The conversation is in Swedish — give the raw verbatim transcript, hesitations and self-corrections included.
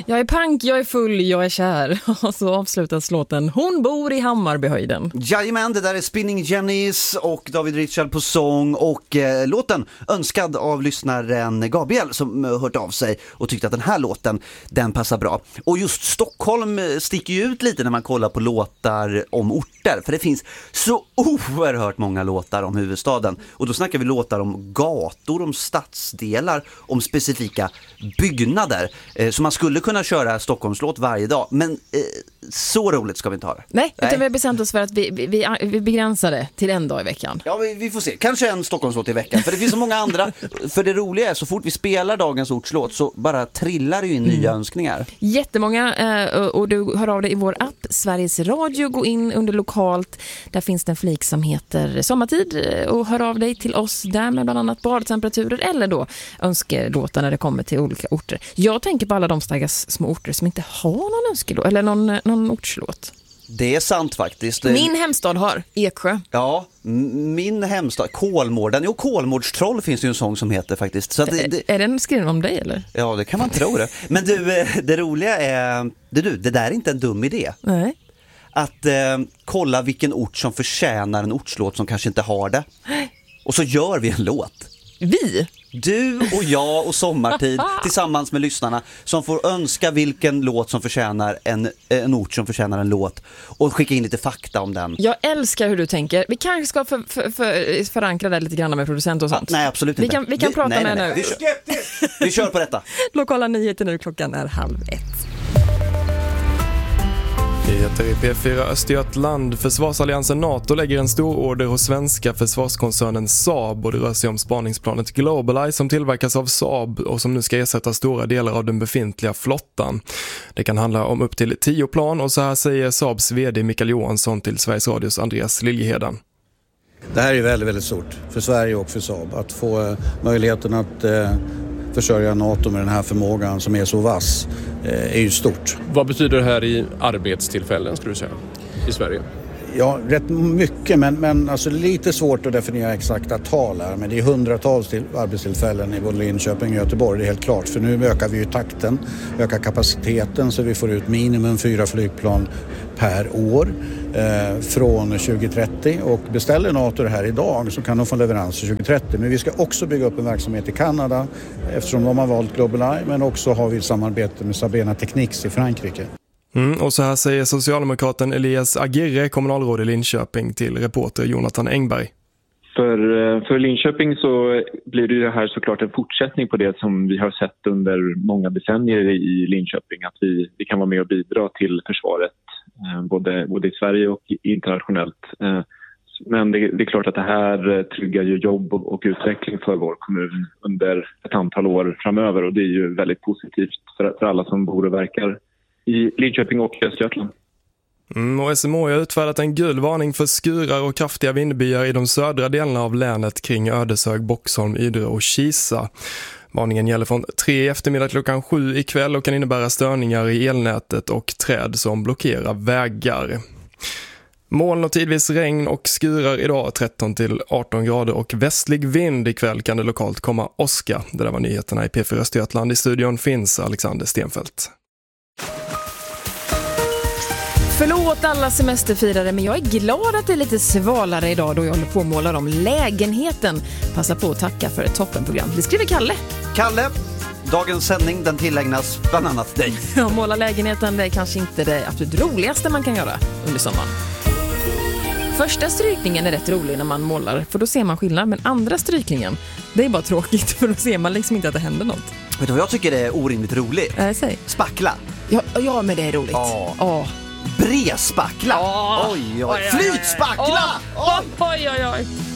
Jag är punk, jag är full, jag är kär. Och så avslutas låten Hon bor i Hammarbyhöjden. Jajamän, det där är Spinning Jennies och David Richard på sång. Och eh, låten önskad av lyssnaren Gabriel som eh, hört av sig och tyckte att den här låten, den passar bra. Och just Stockholm sticker ju ut lite när man kollar på låtar om orter. För det finns så oerhört många låtar om huvudstaden. Och då snackar vi låtar om gator, om stadsdelar, om specifika byggnader. Eh, så man skulle kunna köra Stockholmslåt varje dag. Men eh, så roligt ska vi inte ha det. Nej, utan Nej. vi har bestämt oss för att vi, vi, vi begränsar det till en dag i veckan. Ja, vi, vi får se. Kanske en Stockholmslåt i veckan. För det finns så många andra. För det roliga är, så fort vi spelar dagens ortslåt så bara trillar det ju in mm. nya önskningar. Jättemånga. Eh, och du hör av dig i vår app Sveriges Radio. Gå in under lokalt. Där finns det en flik som heter Sommartid. Och hör av dig till oss där med bland annat badtemperaturer. Eller då önskelåtar när det kommer till olika orter. Jag tänker på alla de stackars små orter som inte har någon önskelåt. Eller någon, någon ortslåt. Det är sant faktiskt. Min hemstad har Eksjö. Ja, min hemstad, Kolmården. Jo, Kolmårdstroll finns det ju en sång som heter faktiskt. Så det, det... Är den skriven om dig eller? Ja, det kan man tro det. Men du, det roliga är, det, du, det där är inte en dum idé. Nej. Att eh, kolla vilken ort som förtjänar en ortslåt som kanske inte har det. Och så gör vi en låt. Vi? Du och jag och Sommartid tillsammans med lyssnarna som får önska vilken låt som förtjänar en, en ort som förtjänar en låt och skicka in lite fakta om den. Jag älskar hur du tänker. Vi kanske ska för, för, för, förankra det lite grann med producent och sånt. Ah, nej, absolut inte. Vi kan, vi kan vi, prata nej, med nej, nej. nu. Vi kör, vi kör på detta. Lokala nyheter nu, klockan är halv ett. Det heter i P fyra Östergötland. Försvarsalliansen NATO lägger en stor order hos svenska försvarskoncernen Saab och det rör sig om spaningsplanet GlobalEye som tillverkas av Saab och som nu ska ersätta stora delar av den befintliga flottan. Det kan handla om upp till tio plan och så här säger Saabs vd Mikael Johansson till Sveriges Radios Andreas Liljeheden. Det här är väldigt, väldigt stort för Sverige och för Saab att få möjligheten att eh, försörja NATO med den här förmågan som är så vass eh, är ju stort. Vad betyder det här i arbetstillfällen skulle du säga i Sverige? Ja, rätt mycket men, men alltså lite svårt att definiera exakta tal här. Men det är hundratals till arbetstillfällen i både Linköping och Göteborg, det är helt klart. För nu ökar vi ju takten, ökar kapaciteten så vi får ut minimum fyra flygplan per år eh, från tjugo trettio. Och beställer NATO det här idag så kan de få leverans tjugo trettio. Men vi ska också bygga upp en verksamhet i Kanada eftersom de har valt GlobalEye. Men också har vi ett samarbete med Sabena Technics i Frankrike. Mm, och så här säger socialdemokraten Elias Aguirre, kommunalråd i Linköping, till reporter Jonathan Engberg. För, för Linköping så blir det här såklart en fortsättning på det som vi har sett under många decennier i Linköping. Att vi, vi kan vara med och bidra till försvaret både, både i Sverige och internationellt. Men det, det är klart att det här tryggar ju jobb och, och utveckling för vår kommun under ett antal år framöver. Och det är ju väldigt positivt för, för alla som bor och verkar i Linköping och Östergötland. Mm, och S M H har utfärdat en gul varning för skurar och kraftiga vindbyar i de södra delarna av länet kring Ödeshög, Boxholm, Ydre och Kisa. Varningen gäller från tre i eftermiddag till klockan sju ikväll och kan innebära störningar i elnätet och träd som blockerar vägar. Moln och tidvis regn och skurar idag tretton till arton grader och västlig vind. Ikväll kan det lokalt komma åska. Det där var nyheterna i P fyra Östergötland. I studion finns Alexander Stenfeldt. Förlåt alla semesterfirare, men jag är glad att det är lite svalare idag då jag håller på att måla om lägenheten. Passa på att tacka för ett toppenprogram. Det skriver Kalle. Kalle, dagens sändning den tillägnas bland annat dig. Ja, måla lägenheten det är kanske inte det absolut roligaste man kan göra under sommaren. Första strykningen är rätt rolig när man målar, för då ser man skillnad. Men andra strykningen, det är bara tråkigt för då ser man liksom inte att det händer något. Vet du vad jag tycker är orimligt roligt? Äh, säg. Spackla. Ja, ja, men det är roligt. Ja. Ja. Brespackla. Oh. Oj, oj. Flytspackla. Oh. Oj, oj, oj.